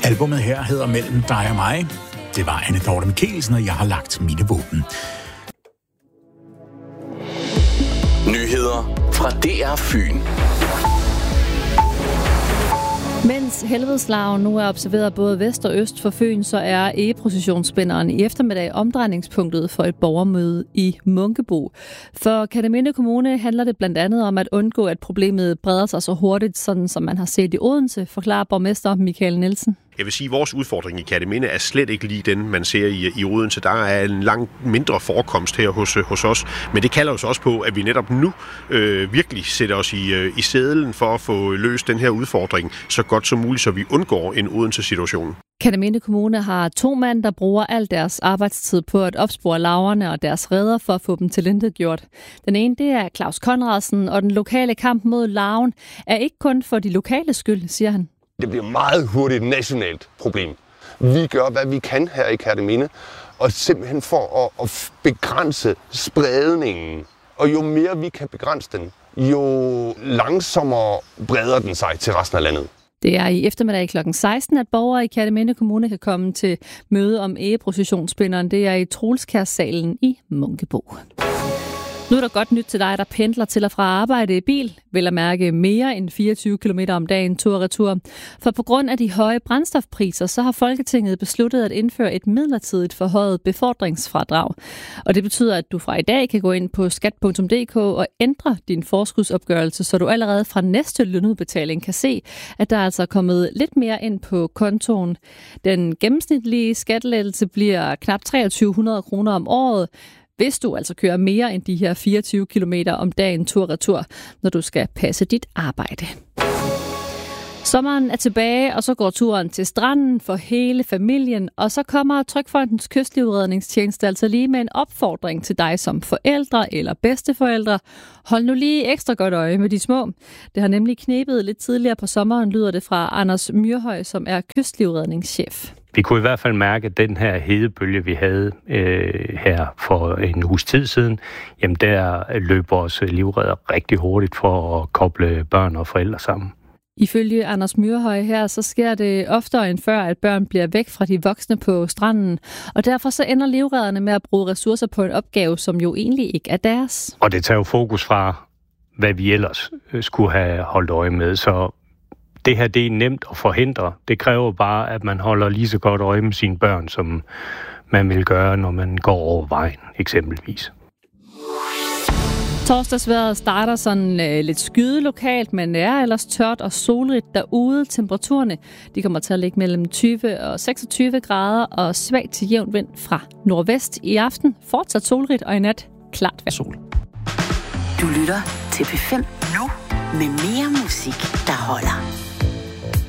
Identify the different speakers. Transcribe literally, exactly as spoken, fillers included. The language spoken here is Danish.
Speaker 1: Albummet her hedder Mellem dig og mig. Det var Anne Dorte Mikkelsen, og jeg har lagt mine våben.
Speaker 2: Nyheder fra D R Fyn.
Speaker 3: Mens helvedeslarven nu er observeret både vest og øst for Fyn, så er egeprocessionsspænderen i eftermiddag omdrejningspunktet for et borgermøde i Munkebo. For Kerteminde Kommune handler det blandt andet om at undgå, at problemet breder sig så hurtigt, sådan som man har set i Odense, forklarer borgmester Michael Nielsen.
Speaker 4: Jeg vil sige, at vores udfordring i Kerteminde er slet ikke lige den, man ser i, i Odense. Der er en langt mindre forekomst her hos, hos os, men det kalder jo også på, at vi netop nu øh, virkelig sætter os i, øh, i sædlen for at få løst den her udfordring så godt som muligt, så vi undgår en Odense-situation.
Speaker 3: Kerteminde Kommune har to mænd, der bruger al deres arbejdstid på at opspore laverne og deres reder for at få dem tilintetgjort. Den ene, det er Claus Conradsen, og den lokale kamp mod larven er ikke kun for de lokale skyld, siger han.
Speaker 5: Det bliver meget hurtigt et nationalt problem. Vi gør, hvad vi kan her i Kerteminde, og simpelthen for at, at begrænse spredningen. Og jo mere vi kan begrænse den, jo langsommere breder den sig til resten af landet.
Speaker 3: Det er i eftermiddag klokken seksten, at borgere i Kerteminde Kommune kan komme til møde om egeprocessionsspænderen. Det er i Troelskærsalen i Munkebo. Nu er der godt nyt til dig, der pendler til og fra arbejde i bil, vil at mærke mere end fireogtyve kilometer om dagen tur og retur. For på grund af de høje brændstofpriser, så har Folketinget besluttet at indføre et midlertidigt forhøjet befordringsfradrag. Og det betyder, at du fra i dag kan gå ind på skat punktum d k og ændre din forskudsopgørelse, så du allerede fra næste lønudbetaling kan se, at der er altså kommet lidt mere ind på kontoen. Den gennemsnitlige skattelettelse bliver knap treogtyve hundrede kroner om året, hvis du altså kører mere end de her fireogtyve kilometer om dagen tur-retur, når du skal passe dit arbejde. Sommeren er tilbage, og så går turen til stranden for hele familien, og så kommer Trygfondens Kystlivredningstjeneste altså lige med en opfordring til dig som forældre eller bedsteforældre. Hold nu lige ekstra godt øje med de små. Det har nemlig knebet lidt tidligere på sommeren, lyder det fra Anders Myrhøj, som er kystlivredningschef.
Speaker 6: Vi kunne i hvert fald mærke, at den her hedebølge, vi havde øh, her for en uges tid siden, jamen der løb vores livredder rigtig hurtigt for at koble børn og forældre sammen.
Speaker 3: Ifølge Anders Myrhøj her, så sker det oftere end før, at børn bliver væk fra de voksne på stranden. Og derfor så ender livredderne med at bruge ressourcer på en opgave, som jo egentlig ikke er deres.
Speaker 6: Og det tager jo fokus fra, hvad vi ellers skulle have holdt øje med. Så det her, det er nemt at forhindre. Det kræver bare, at man holder lige så godt øje med sine børn, som man vil gøre, når man går over vejen, eksempelvis.
Speaker 3: Torsdagsvejret starter sådan øh, lidt skyde lokalt, men det er ellers tørt og solrigt derude. Temperaturerne de kommer til at ligge mellem tyve og seksogtyve grader og svag til jævn vind fra nordvest i aften. Fortsat solrigt og i nat klart vejr. Sol.
Speaker 7: Du lytter til P fem nu med mere musik, der holder.